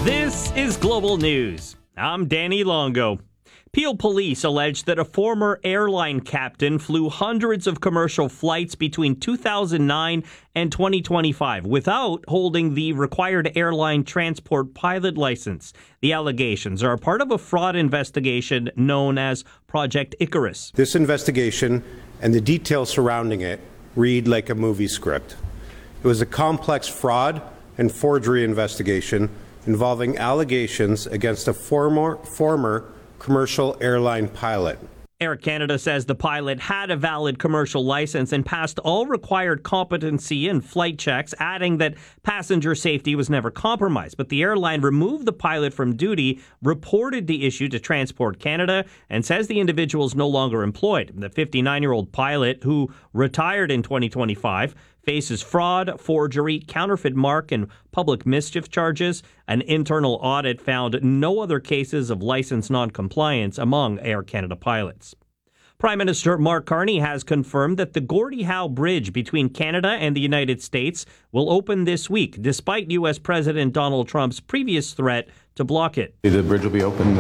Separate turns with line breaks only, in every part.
This is Global News. I'm Danny Longo. Peel police allege that a former airline captain flew hundreds of commercial flights between 2009 and 2025 without holding the required airline transport pilot license. The allegations are part of a fraud investigation known as Project Icarus.
This investigation and the details surrounding it read like a movie script. It was a complex fraud and forgery investigation involving allegations against a former commercial airline pilot.
Air Canada says the pilot had a valid commercial license and passed all required competency and flight checks, adding that passenger safety was never compromised. But the airline removed the pilot from duty, reported the issue to Transport Canada, and says the individual is no longer employed. The 59-year-old pilot, who retired in 2025, faces fraud, forgery, counterfeit mark, and public mischief charges. An internal audit found no other cases of license noncompliance among Air Canada pilots. Prime Minister Mark Carney has confirmed that the Gordie Howe Bridge between Canada and the United States will open this week, despite U.S. President Donald Trump's previous threat to block it.
The bridge will be open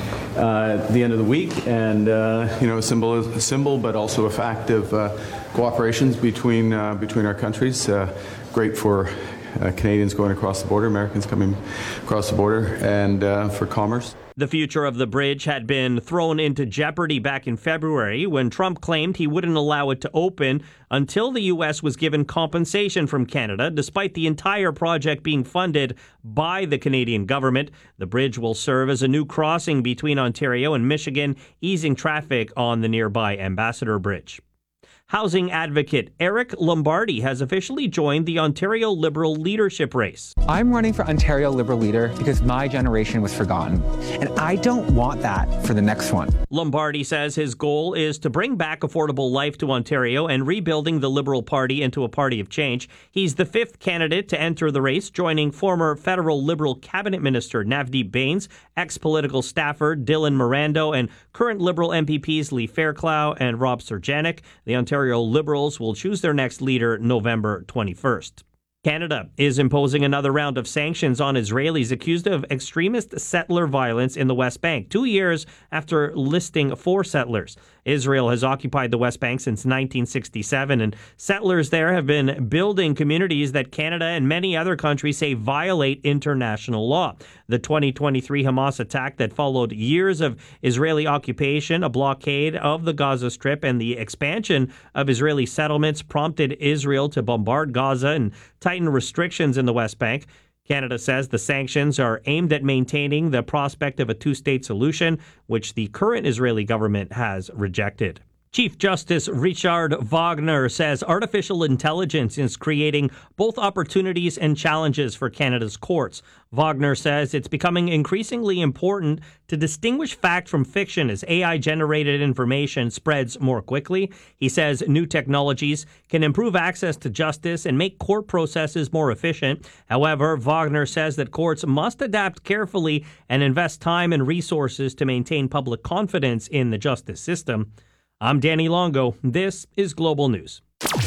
at the end of the week, and a symbol, but also a fact of cooperations between our countries. Great for Canadians going across the border, Americans coming across the border, and for commerce.
The future of the bridge had been thrown into jeopardy back in February when Trump claimed he wouldn't allow it to open until the U.S. was given compensation from Canada, despite the entire project being funded by the Canadian government. The bridge will serve as a new crossing between Ontario and Michigan, easing traffic on the nearby Ambassador Bridge. Housing advocate Eric Lombardi has officially joined the Ontario Liberal leadership race.
I'm running for Ontario Liberal leader because my generation was forgotten, and I don't want that for the next one.
Lombardi says his goal is to bring back affordable life to Ontario and rebuilding the Liberal Party into a party of change. He's the fifth candidate to enter the race, joining former federal Liberal cabinet minister Navdeep Bains, ex-political staffer Dylan Mirando, and current Liberal MPPs Lee Fairclough and Rob Serjanik. The Ontario Liberals will choose their next leader November 21st. Canada is imposing another round of sanctions on Israelis accused of extremist settler violence in the West Bank, 2 years after listing 4 settlers. Israel has occupied the West Bank since 1967, and settlers there have been building communities that Canada and many other countries say violate international law. The 2023 Hamas attack that followed years of Israeli occupation, a blockade of the Gaza Strip, and the expansion of Israeli settlements prompted Israel to bombard Gaza and tighten restrictions in the West Bank. Canada says the sanctions are aimed at maintaining the prospect of a two-state solution, which the current Israeli government has rejected. Chief Justice Richard Wagner says artificial intelligence is creating both opportunities and challenges for Canada's courts. Wagner says it's becoming increasingly important to distinguish fact from fiction as AI-generated information spreads more quickly. He says new technologies can improve access to justice and make court processes more efficient. However, Wagner says that courts must adapt carefully and invest time and resources to maintain public confidence in the justice system. I'm Danny Longo. This is Global News.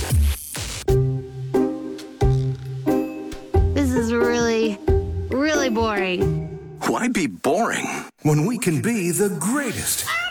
This is really boring.
Why be boring when we can be the greatest?